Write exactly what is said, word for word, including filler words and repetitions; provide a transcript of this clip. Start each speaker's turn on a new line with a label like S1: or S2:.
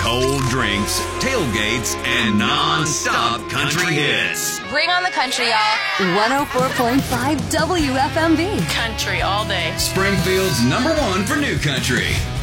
S1: cold drinks, tailgates, and non-stop country hits.
S2: Bring on the country, y'all.
S3: one oh four point five W F M B.
S2: Country all day.
S1: Springfield's number one for new country.